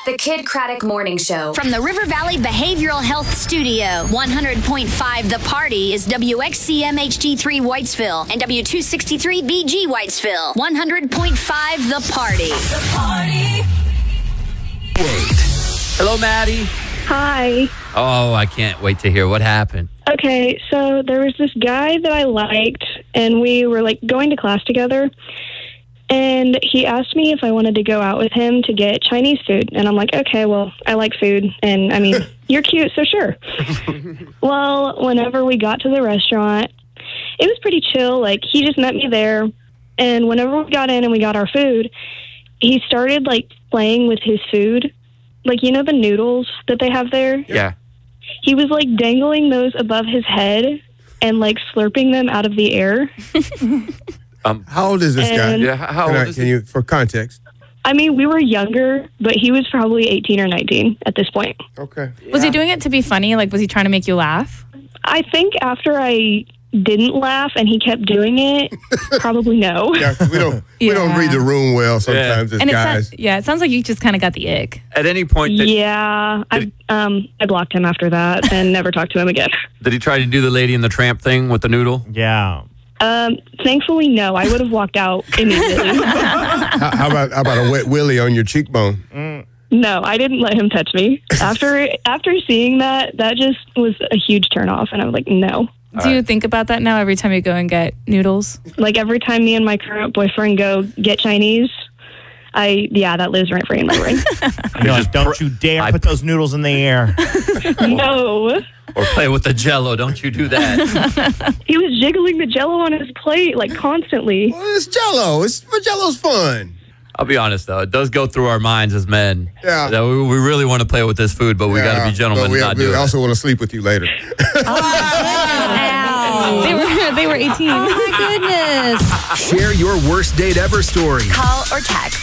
The Kid Craddock Morning Show. From the River Valley Behavioral Health Studio, 100.5 The Party is WXCM HD3 Whitesville and W263 BG Whitesville. 100.5 The Party. The Party. Hello, Maddie. Hi. Oh, I can't wait to hear what happened. Okay, so there was this guy that I liked, and we were like going to class together. And he asked me if I wanted to go out with him to get Chinese food. And I'm like, okay, well, I like food. And I mean, you're cute, so sure. Well, whenever we got to the restaurant, it was pretty chill. Like, he just met me there. And whenever we got in and we got our food, he started like playing with his food. Like, you know, the noodles that they have there? Yeah. He was like dangling those above his head and like slurping them out of the air. How old is this guy? Yeah, how old is Can he? you, for context? I mean, we were younger, but he was probably 18 or 19 at this point. Okay. Was he doing it to be funny? Like, was he trying to make you laugh? I think after I didn't laugh and he kept doing it, probably no. Yeah, 'cause we don't read the room well sometimes as And guys. it sounds like you just kind of got the ick. At any point, Yeah, I blocked him after that and never talked to him again. did he try to do the Lady in the Tramp thing with the noodle? Yeah. Thankfully, no. I would have walked out immediately. How about a wet willy on your cheekbone? No, I didn't let him touch me. After seeing that just was a huge turnoff, and I was like, no. Do you think about that now every time you go and get noodles? Like every time me and my current boyfriend go get Chinese, that lives rent free in my brain. You're like, don't you dare put those noodles in the air. No. Or play with the Jell-O. Don't you do that. He was jiggling the Jell-O on his plate like constantly. Well, it's Jell-O. Jell-O's fun. I'll be honest, though. It does go through our minds as men. Yeah. That we really want to play with this food, but we got to be gentlemen but and not do we it. also want to sleep with you later. They were 18. Oh, my goodness. Share your worst date ever story. Call or text.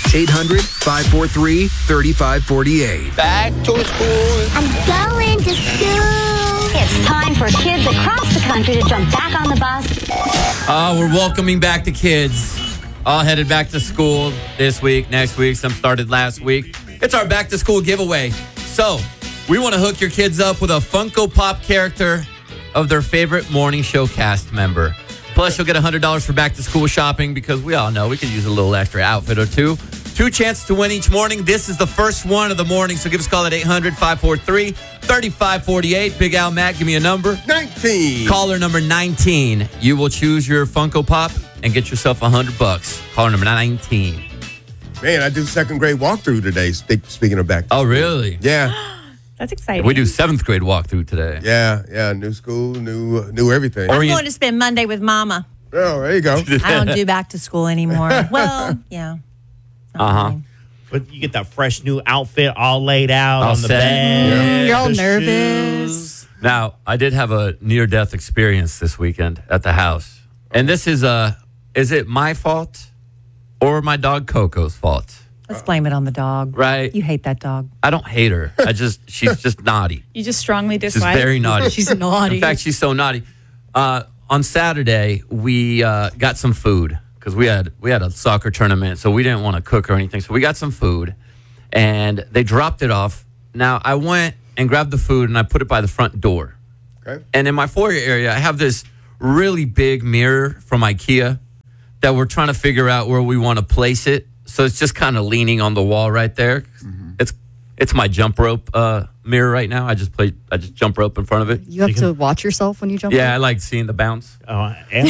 800-543-3548. Back to school. I'm going to school. It's time for kids across the country to jump back on the bus. We're welcoming back the kids. All headed back to school this week, next week. Some started last week. It's our back to school giveaway. So we want to hook your kids up with a Funko Pop character of their favorite morning show cast member. Plus, you'll get $100 for back to school shopping because we all know we could use a little extra outfit or two. 2 chances to win each morning. This is the first one of the morning, so give us a call at 800-543-3548. Big Al, Matt, give me a number. 19. Caller number 19. You will choose your Funko Pop and get yourself $100. Caller number 19. Man, I did second grade walkthrough today, speaking of back. Oh, really? Yeah. That's exciting. We do 7th grade walkthrough today. Yeah. New school, new everything. I'm going to spend Monday with Mama. Oh, there you go. I don't do back to school anymore. Well, yeah. But you get that fresh new outfit all laid out All on the set. bed. You're all the nervous. shoes. Now, I did have a near-death experience this weekend at the house. And this is it my fault or my dog Coco's fault? Let's blame it on the dog. Right. You hate that dog. I don't hate her. She's just naughty. You just strongly She's dislike. very naughty. She's naughty. In fact, she's so naughty. On Saturday, we got some food because we had a soccer tournament, so we didn't want to cook or anything. So we got some food, and they dropped it off. Now, I went and grabbed the food, and I put it by the front door. Okay. And in my foyer area, I have this really big mirror from IKEA that we're trying to figure out where we want to place it. So it's just kind of leaning on the wall right there. Mm-hmm. It's my jump rope mirror right now. I just jump rope in front of it. You have to watch yourself when you jump. Yeah, I like seeing the bounce. And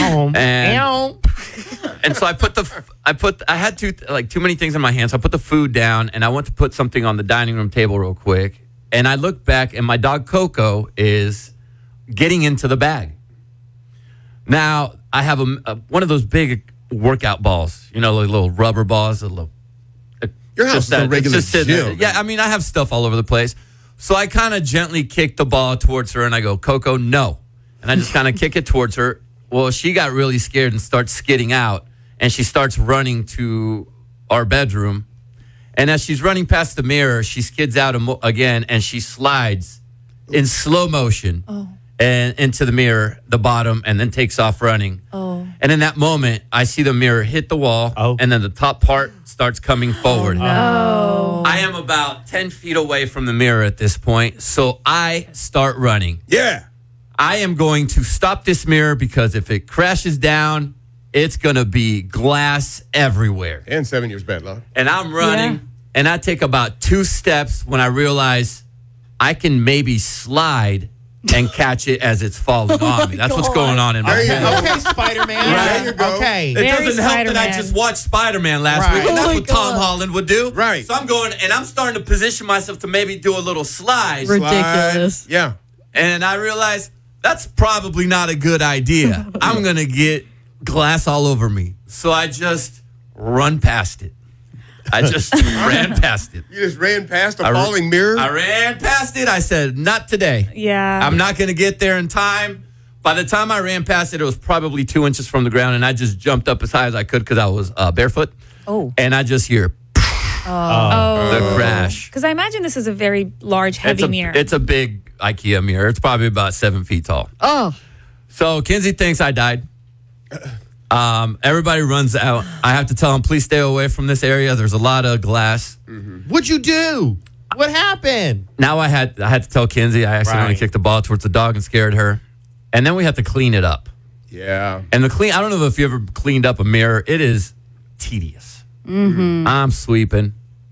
so I had too many things in my hands. So I put the food down and I went to put something on the dining room table real quick. And I looked back and my dog Coco is getting into the bag. Now I have one of those big workout balls, like little rubber balls, Your house is a regular gym. Yeah, I mean, I have stuff all over the place. So I kind of gently kick the ball towards her, and I go, Coco, no. And I just kind of kick it towards her. Well, she got really scared and starts skidding out, and she starts running to our bedroom. And as she's running past the mirror, she skids out again, and she slides in slow motion and into the mirror, the bottom, and then takes off running. Oh. And in that moment, I see the mirror hit the wall, and then the top part starts coming forward. I am about 10 feet away from the mirror at this point, so I start running. Yeah. I am going to stop this mirror because if it crashes down, it's going to be glass everywhere. And 7 years bad luck. And I'm running, and I take about 2 steps when I realize I can maybe slide and catch it as it's falling on me. That's what's going on in my head. Okay, Spider-Man. There you go. Okay. It Very doesn't help that I Spider-Man. just watched Spider-Man last week, and that's what Tom Holland would do. Right. So I'm going, and I'm starting to position myself to maybe do a little slide. Ridiculous. Slide. Yeah. And I realized that's probably not a good idea. I'm going to get glass all over me. So I just run past it. I just ran past it. You just ran past a falling mirror? I ran past it. I said, not today. Yeah. I'm not going to get there in time. By the time I ran past it, it was probably 2 inches from the ground, and I just jumped up as high as I could because I was barefoot. Oh. And I just hear the crash. Because I imagine this is a very large, heavy mirror. It's a big IKEA mirror. It's probably about 7 feet tall. Oh. So Kinsey thinks I died. Everybody runs out. I have to tell them, please stay away from this area. There's a lot of glass. What'd you do? What happened? Now I had to tell Kinsey I accidentally kicked the ball towards the dog and scared her. And then we have to clean it up. Yeah. And I don't know if you ever cleaned up a mirror. It is tedious. I'm sweeping.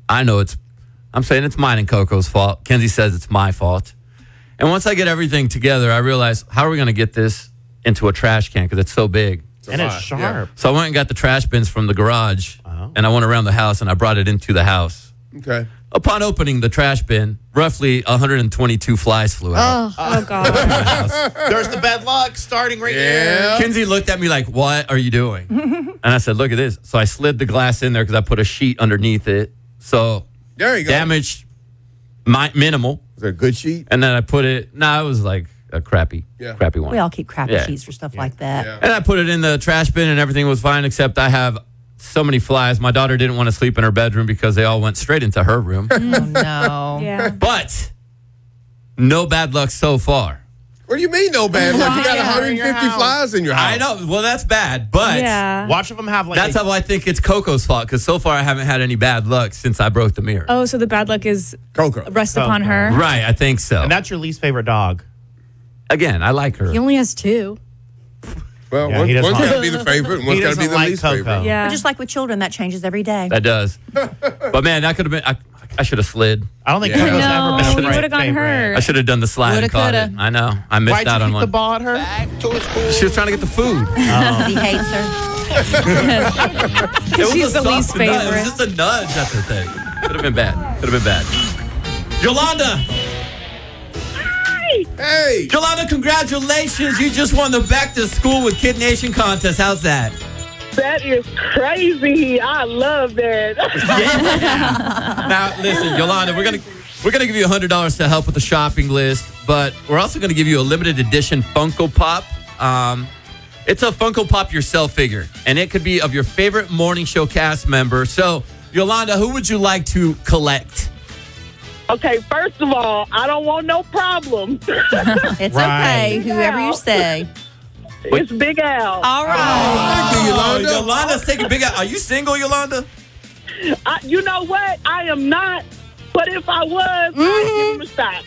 I'm saying it's mine and Coco's fault. Kinsey says it's my fault. And once I get everything together, I realize, how are we going to get this into a trash can? Because it's so big. And it's sharp. Yeah. So I went and got the trash bins from the garage, and I went around the house, and I brought it into the house. Okay. Upon opening the trash bin, roughly 122 flies flew out. Oh, God. There's the bad luck starting right there. Kinsey looked at me like, what are you doing? And I said, look at this. So I slid the glass in there because I put a sheet underneath it. So There you go. damage minimal. Is that a good sheet? And then I put it, it was like a crappy one. We all keep crappy Yeah. sheets for stuff like that. Yeah. And I put it in the trash bin and everything was fine, except I have so many flies. My daughter didn't want to sleep in her bedroom because they all went straight into her room. Oh, no. Yeah. But no bad luck so far. What do you mean no bad luck? You got 150 flies in your house. I know. Well, that's bad. But Yeah. Watch of them have like. that's how I think it's Coco's fault, because so far I haven't had any bad luck since I broke the mirror. Oh, so the bad luck is Coco. rest upon her. Right, I think so. And that's your least favorite dog. Again, I like her. He only has 2. Well, Yeah, he doesn't one's like- got to be the favorite and one's got to be doesn't the like least Coco. favorite. Yeah. But just like with children, that changes every day. That does. But man, that could have been. I should have slid. I don't think Yeah. Coco's No, ever been a you favorite. would've gotten hurt. I should have done the slide and Woulda, caught it. coulda. I know. I missed Why'd out you on kick one. the ball at her? She was trying to get the food. He hates her. It was She's a the least soft nudge. It favorite. was just a nudge at the thing. Could have been bad. Could have been bad. Yolanda. Hey! Yolanda, congratulations. You just won the Back to School with Kid Nation contest. How's that? That is crazy. I love that. Now, listen, Yolanda, we're gonna give you $100 to help with the shopping list, but we're also gonna give you a limited edition Funko Pop. It's a Funko Pop yourself figure, and it could be of your favorite morning show cast member. So, Yolanda, who would you like to collect? Okay, first of all, I don't want no problem. It's okay, whoever you say. It's Big Al. All right. Thank you, Yolanda. Yolanda's taking big. Are you single, Yolanda? You know what? I am not. But if I was, I'd give him a shot.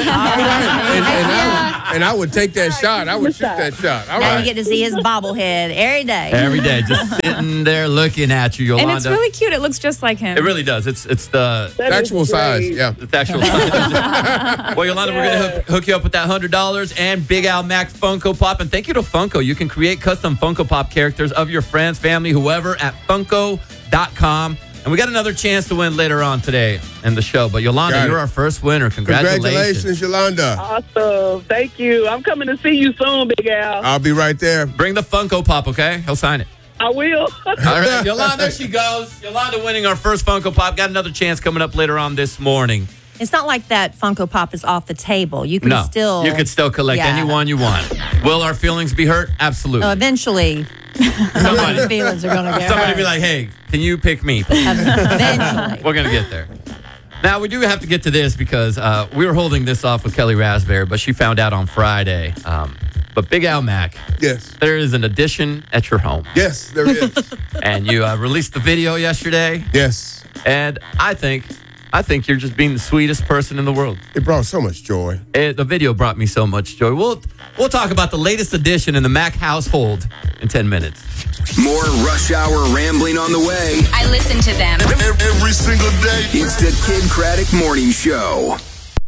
And I would take that shot. I would shoot that shot. All Now right. you get to see his bobblehead every day. Every day, just sitting there looking at you, Yolanda. And it's really cute. It looks just like him. It really does. It's the That is Actual size, great. yeah. It's actual size. Well, Yolanda, we're going to hook you up with that $100 and Big Al Max Funko Pop. And thank you to Funko. You can create custom Funko Pop characters of your friends, family, whoever at Funko.com. And we got another chance to win later on today in the show. But Yolanda, Got it. you're our first winner. Congratulations, Yolanda. Awesome. Thank you. I'm coming to see you soon, Big Al. I'll be right there. Bring the Funko Pop, okay? He'll sign it. I will. All right, Yolanda, there she goes. Yolanda winning our first Funko Pop. Got another chance coming up later on this morning. It's not like that Funko Pop is off the table. You can still. You could still collect Yeah. anyone you want. Will our feelings be hurt? Absolutely. Eventually, somebody's feelings are going to get Somebody hurt. be like, hey, can you pick me? Eventually. We're going to get there. Now, we do have to get to this because we were holding this off with Kelly Raspberry, but she found out on Friday But Big Al Mack, Yes. there is an addition at your home. Yes, there is. And you released the video yesterday. Yes. And I think you're just being the sweetest person in the world. It brought so much joy. The video brought me so much joy. We'll talk about the latest addition in the Mack household in 10 minutes. More Rush Hour rambling on the way. I listen to them. Every single day. It's the Kid Craddock Morning Show.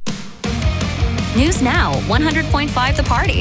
News Now, 100.5 The Party.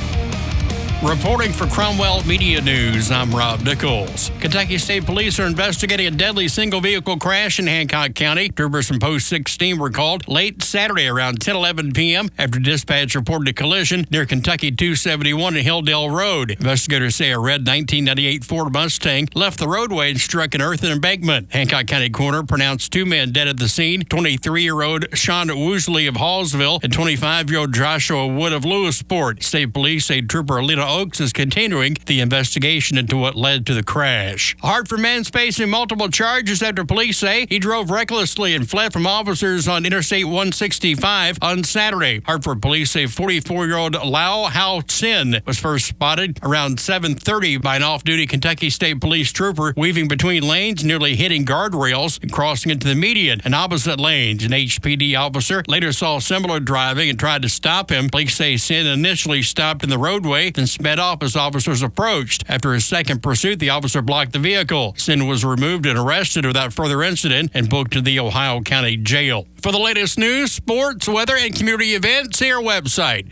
Reporting for Cromwell Media News, I'm Rob Nichols. Kentucky State Police are investigating a deadly single-vehicle crash in Hancock County. Troopers from Post 16 were called late Saturday around 10:11 p.m. after dispatch reported a collision near Kentucky 271 and Hilldale Road. Investigators say a red 1998 Ford Mustang left the roadway and struck an earthen embankment. Hancock County coroner pronounced 2 men dead at the scene, 23-year-old Sean Woosley of Hallsville and 25-year-old Joshua Wood of Lewisport. State Police say Trooper Alina Oaks is continuing the investigation into what led to the crash. A Hartford man facing multiple charges after police say he drove recklessly and fled from officers on Interstate 165 on Saturday. Hartford police say 44-year-old Lau Hao Sin was first spotted around 7:30 by an off-duty Kentucky State Police trooper weaving between lanes, nearly hitting guardrails and crossing into the median and opposite lanes. An HPD officer later saw similar driving and tried to stop him. Police say Sin initially stopped in the roadway, then sped off as officers approached. After his second pursuit, the officer blocked the vehicle. Sin was removed and arrested without further incident and booked to the Ohio County Jail. For the latest news, sports, weather, and community events, see our website,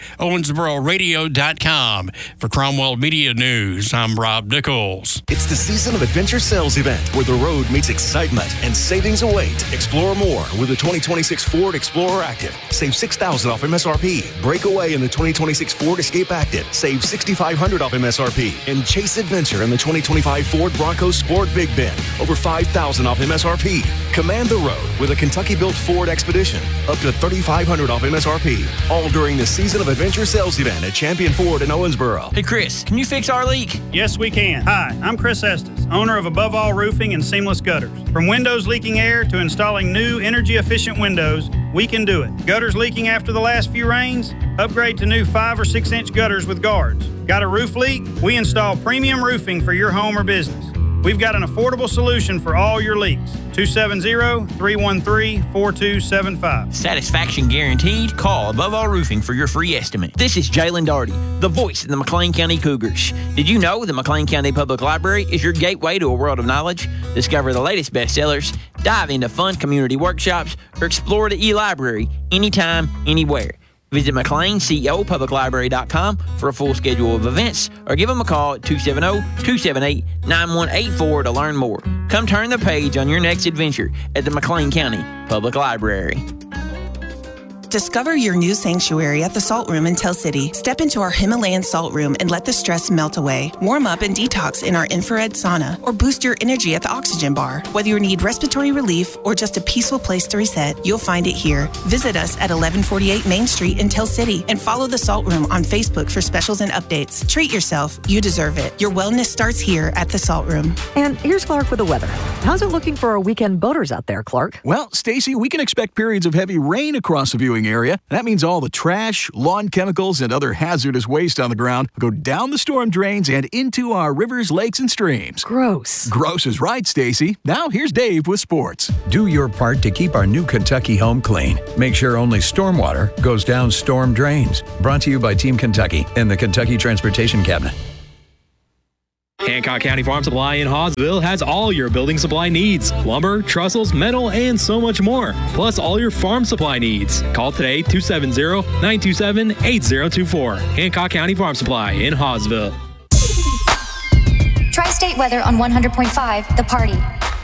owensbororadio.com. For Cromwell Media News, I'm Rob Nichols. It's the season of Adventure Sales Event where the road meets excitement and savings await. Explore more with the 2026 Ford Explorer Active. Save $6,000 off MSRP. Break away in the 2026 Ford Escape Active. Save $6,500 off MSRP. And chase adventure in the 2025 Ford Bronco Sport Big Bend. Over $5,000 off MSRP. Command the road with a Kentucky-built Ford Expedition. Up to $3,500 off MSRP. All during the season of Adventure Sales Event at Champion Ford in Owensboro. Hey, Chris, can you fix our leak? Yes, we can. Hi, I'm Chris Estes, owner of Above All Roofing and Seamless Gutters. From windows leaking air to installing new energy-efficient windows, we can do it. Gutters leaking after the last few rains? Upgrade to new 5 or 6 inch gutters with guards. Got a roof leak? We install premium roofing for your home or business. We've got an affordable solution for all your leaks. 270-313-4275. Satisfaction guaranteed. Call Above All Roofing for your free estimate. This is Jalen Darty, the voice of the McLean County Cougars. Did you know the McLean County Public Library is your gateway to a world of knowledge? Discover the latest bestsellers, dive into fun community workshops, or explore the e-library anytime, anywhere. Visit McLeanCEOPublicLibrary.com for a full schedule of events or give them a call at 270-278-9184 to learn more. Come turn the page on your next adventure at the McLean County Public Library. Discover your new sanctuary at the Salt Room in Tell City. Step into our Himalayan Salt Room and let the stress melt away. Warm up and detox in our infrared sauna or boost your energy at the Oxygen Bar. Whether you need respiratory relief or just a peaceful place to reset, you'll find it here. Visit us at 1148 Main Street in Tell City and follow the Salt Room on Facebook for specials and updates. Treat yourself. You deserve it. Your wellness starts here at the Salt Room. And here's Clark with the weather. How's it looking for our weekend boaters out there, Clark? Well, Stacy, we can expect periods of heavy rain across the viewing area. That means all the trash, lawn chemicals, and other hazardous waste on the ground go down the storm drains and into our rivers, lakes, and streams. Gross. Gross is right, Stacy. Now here's Dave with sports. Do your part to keep our new Kentucky home clean. Make sure only stormwater goes down storm drains. Brought to you by Team Kentucky and the Kentucky Transportation Cabinet. Hancock County Farm Supply in Hawesville has all your building supply needs. Lumber, trestles, metal, and so much more. Plus all your farm supply needs. Call today 270-927-8024. Hancock County Farm Supply in Hawesville. Tri-State weather on 100.5 The Party.